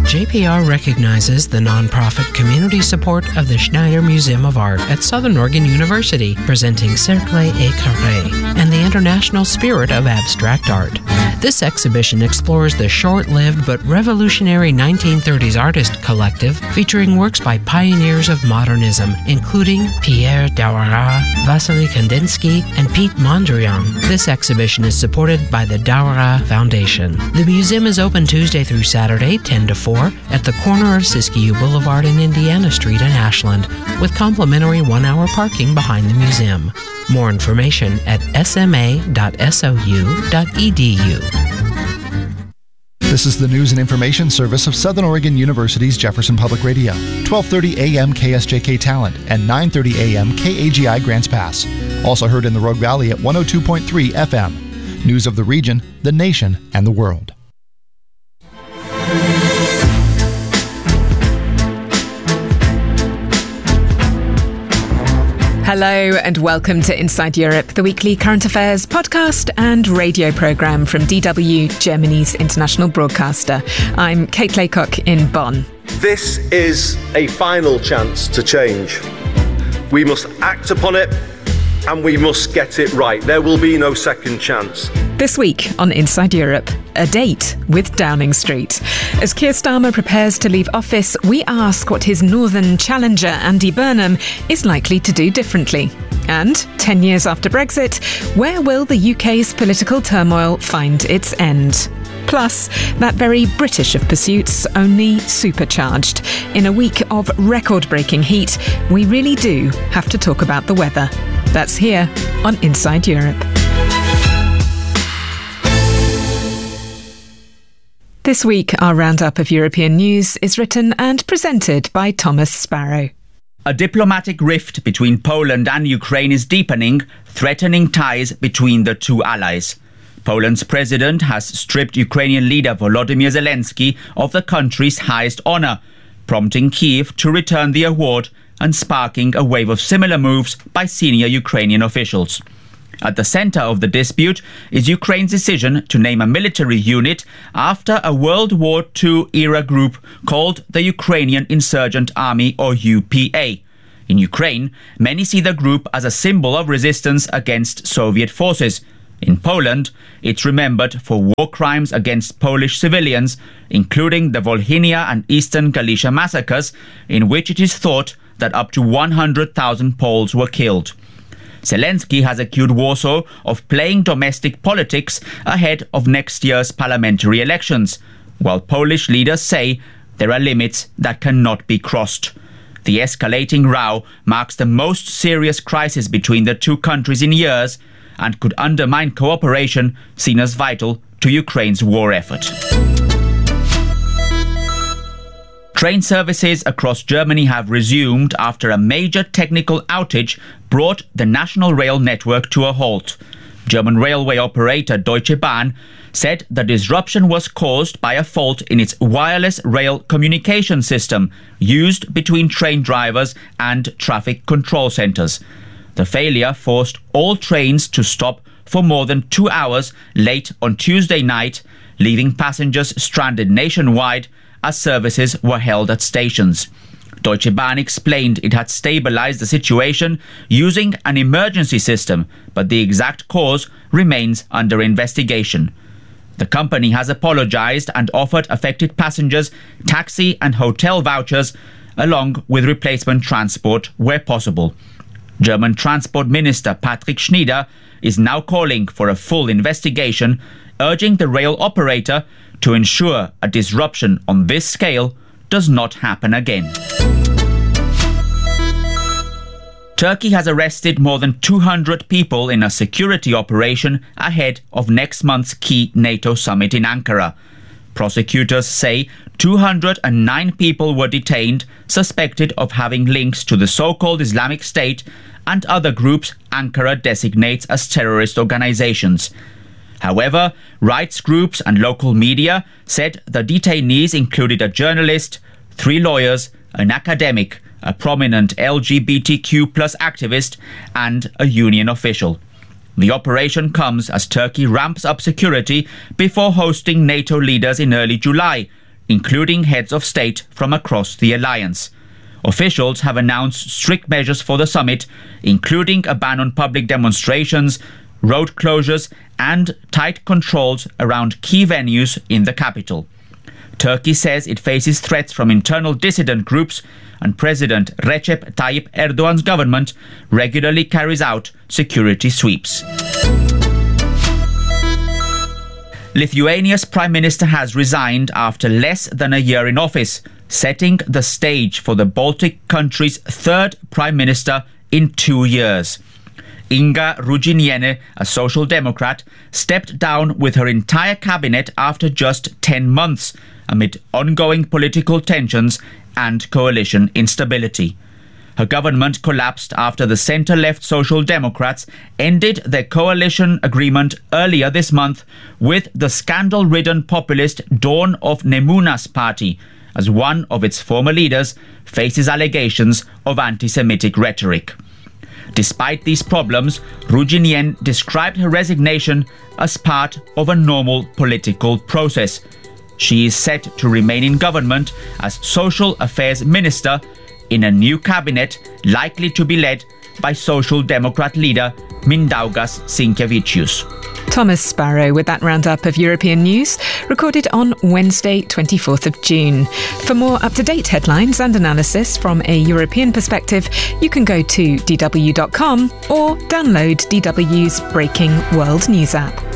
JPR recognizes the nonprofit community support of the Schneider Museum of Art at Southern Oregon University, presenting Cercle et Carré and the international spirit of abstract art. This exhibition explores the short-lived but revolutionary 1930s artist collective, featuring works by pioneers of modernism, including Pierre Daouara, Vasily Kandinsky, and Pete Mondrian. This exhibition is supported by the Daouara Foundation. The museum is open Tuesday through Saturday, 10 to 4, at the corner of Siskiyou Boulevard and Indiana Street in Ashland, with complimentary one-hour parking behind the museum. More information at sma.sou.edu. This is the news and information service of Southern Oregon University's Jefferson Public Radio. 12:30 a.m. KSJK Talent and 9:30 a.m. KAGI Grants Pass. Also heard in the Rogue Valley at 102.3 FM. News of the region, the nation, and the world. Hello and welcome to Inside Europe, the weekly current affairs podcast and radio programme from DW, Germany's international broadcaster. I'm Kate Laycock in Bonn. This is a final chance to change. We must act upon it and we must get it right. There will be no second chance. This week on Inside Europe, a date with Downing Street. As Keir Starmer prepares to leave office, we ask what his northern challenger, Andy Burnham, is likely to do differently. And 10 years after Brexit, where will the UK's political turmoil find its end? Plus, that very British of pursuits only supercharged. In a week of record-breaking heat, we really do have to talk about the weather. That's here on Inside Europe. This week, our roundup of European news is written and presented by Thomas Sparrow. A diplomatic rift between Poland and Ukraine is deepening, threatening ties between the two allies. Poland's president has stripped Ukrainian leader Volodymyr Zelensky of the country's highest honor, prompting Kyiv to return the award and sparking a wave of similar moves by senior Ukrainian officials. At the center of the dispute is Ukraine's decision to name a military unit after a World War II-era group called the Ukrainian Insurgent Army, or UPA. In Ukraine, many see the group as a symbol of resistance against Soviet forces. In Poland, it's remembered for war crimes against Polish civilians, including the Volhynia and Eastern Galicia massacres, in which it is thought that up to 100,000 Poles were killed. Zelensky has accused Warsaw of playing domestic politics ahead of next year's parliamentary elections, while Polish leaders say there are limits that cannot be crossed. The escalating row marks the most serious crisis between the two countries in years and could undermine cooperation seen as vital to Ukraine's war effort. Train services across Germany have resumed after a major technical outage brought the national rail network to a halt. German railway operator Deutsche Bahn said the disruption was caused by a fault in its wireless rail communication system used between train drivers and traffic control centres. The failure forced all trains to stop for more than 2 hours late on Tuesday night, leaving passengers stranded nationwide as services were held at stations. Deutsche Bahn explained it had stabilized the situation using an emergency system, but the exact cause remains under investigation. The company has apologized and offered affected passengers taxi and hotel vouchers, along with replacement transport where possible. German Transport Minister Patrick Schnieder is now calling for a full investigation, urging the rail operator to ensure a disruption on this scale does not happen again. Turkey has arrested more than 200 people in a security operation ahead of next month's key NATO summit in Ankara. Prosecutors say 209 people were detained, suspected of having links to the so-called Islamic State and other groups Ankara designates as terrorist organizations. However, rights groups and local media said the detainees included a journalist, 3 lawyers, an academic, a prominent LGBTQ+ activist, and a union official. The operation comes as Turkey ramps up security before hosting NATO leaders in early July, including heads of state from across the alliance. Officials have announced strict measures for the summit, including a ban on public demonstrations, road closures and tight controls around key venues in the capital. Turkey says it faces threats from internal dissident groups, and President Recep Tayyip Erdogan's government regularly carries out security sweeps. Lithuania's Prime Minister has resigned after less than a year in office, setting the stage for the Baltic country's third Prime Minister in 2 years. Inga Ruginiene, a Social Democrat, stepped down with her entire cabinet after just 10 months, amid ongoing political tensions and coalition instability. Her government collapsed after the centre-left Social Democrats ended their coalition agreement earlier this month with the scandal-ridden populist Dawn of Nemuna's party, as one of its former leaders faces allegations of anti-Semitic rhetoric. Despite these problems, Ruginiene described her resignation as part of a normal political process. She is set to remain in government as Social Affairs Minister in a new cabinet likely to be led by Social Democrat leader Mindaugas Sinkevičius. Thomas Sparrow with that roundup of European news, recorded on Wednesday, 24th of June. For more up-to-date headlines and analysis from a European perspective, you can go to dw.com or download DW's Breaking World News app.